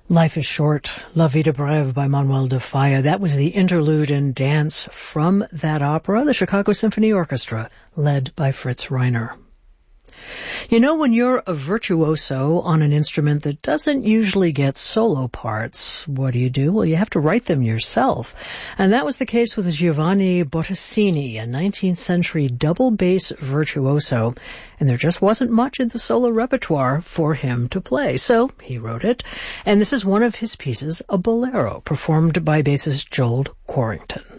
Life is Short, La Vie de Brève by Manuel de Falla. That was the interlude and dance from that opera, the Chicago Symphony Orchestra, led by Fritz Reiner. You know, when you're a virtuoso on an instrument that doesn't usually get solo parts, what do? Well, you have to write them yourself. And that was the case with Giovanni Bottesini, a 19th century double bass virtuoso. And there just wasn't much in the solo repertoire for him to play. So he wrote it. And this is one of his pieces, a bolero, performed by bassist Joel Quarrington.